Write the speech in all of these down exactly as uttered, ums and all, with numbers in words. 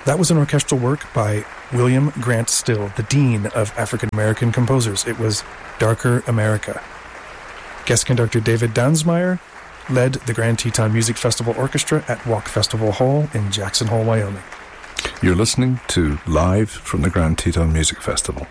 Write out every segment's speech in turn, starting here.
That was an orchestral work by William Grant Still, the Dean of African American Composers. It was Darker America. Guest conductor David Dansmeyer led the Grand Teton Music Festival Orchestra at Walk Festival Hall in Jackson Hole, Wyoming. You're listening to Live from the Grand Teton Music Festival.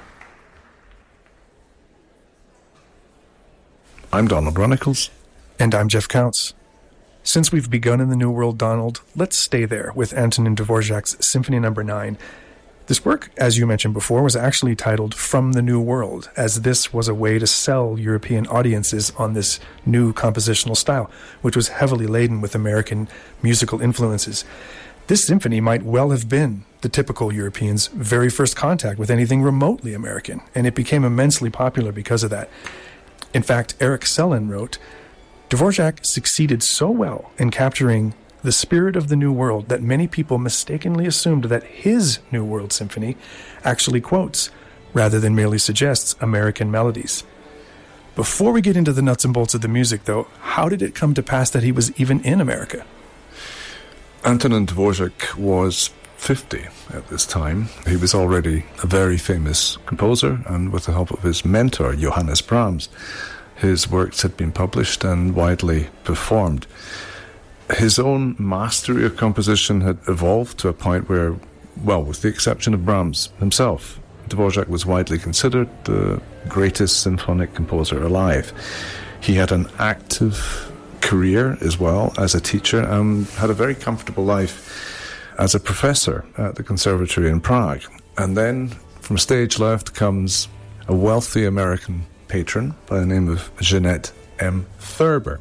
I'm Donald Runnicles. And I'm Jeff Counts. Since we've begun in the New World, Donald, let's stay there with Antonin Dvorak's Symphony Number nine. This work, as you mentioned before, was actually titled From the New World, as this was a way to sell European audiences on this new compositional style, which was heavily laden with American musical influences. This symphony might well have been the typical European's very first contact with anything remotely American, and it became immensely popular because of that. In fact, Eric Sellin wrote, Dvorak succeeded so well in capturing the spirit of the New World that many people mistakenly assumed that his New World Symphony actually quotes, rather than merely suggests, American melodies. Before we get into the nuts and bolts of the music, though, how did it come to pass that he was even in America? Antonin Dvorak was fifty at this time. He was already a very famous composer, and with the help of his mentor, Johannes Brahms, his works had been published and widely performed. His own mastery of composition had evolved to a point where, well, with the exception of Brahms himself, Dvorak was widely considered the greatest symphonic composer alive. He had an active career as well as a teacher and had a very comfortable life as a professor at the conservatory in Prague. And then from stage left comes a wealthy American patron by the name of Jeanette M. Thurber.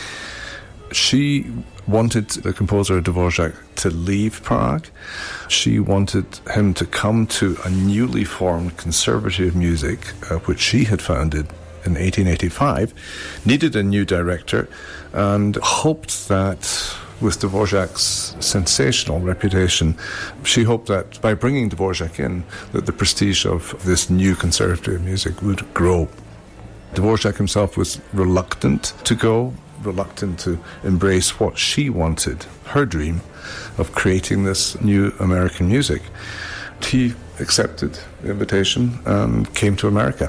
She wanted the composer Dvorak to leave Prague. She wanted him to come to a newly formed Conservatory of Music, uh, which she had founded in eighteen eighty-five, needed a new director, and hoped that with Dvorak's sensational reputation, she hoped that by bringing Dvorak in, that the prestige of this new Conservatory of Music would grow. Dvorak himself was reluctant to go, reluctant to embrace what she wanted, her dream of creating this new American music. He accepted the invitation and came to America.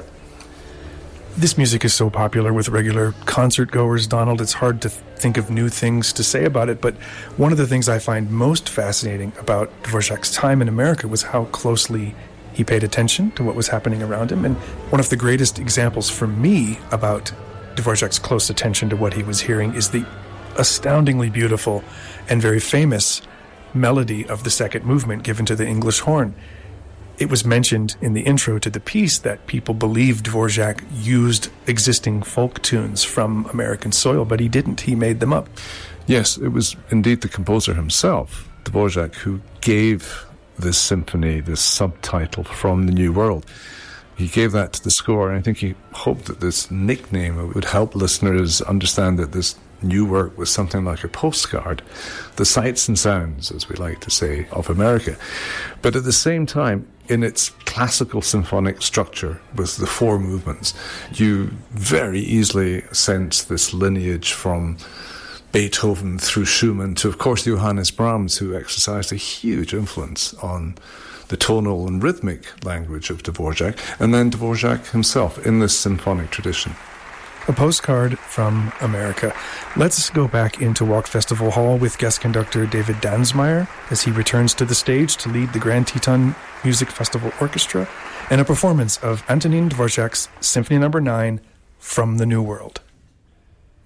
This music is so popular with regular concert goers, Donald, it's hard to think of new things to say about it, but one of the things I find most fascinating about Dvorak's time in America was how closely he paid attention to what was happening around him. And one of the greatest examples for me about Dvorak's close attention to what he was hearing is the astoundingly beautiful and very famous melody of the second movement given to the English horn. It was mentioned in the intro to the piece that people believed Dvorak used existing folk tunes from American soil, but he didn't. He made them up. Yes, it was indeed the composer himself, Dvorak, who gave this symphony this subtitle, From the New World. He gave that to the score, and I think he hoped that this nickname would help listeners understand that this new work was something like a postcard, the sights and sounds, as we like to say, of America. But at the same time, in its classical symphonic structure with the four movements, you very easily sense this lineage from Beethoven through Schumann to, of course, Johannes Brahms, who exercised a huge influence on the tonal and rhythmic language of Dvorak, and then Dvorak himself in this symphonic tradition. A postcard from America. Let's go back into Walk Festival Hall with guest conductor David Dansmeyer as he returns to the stage to lead the Grand Teton Music Festival Orchestra and a performance of Antonin Dvorak's Symphony Number nine, From the New World.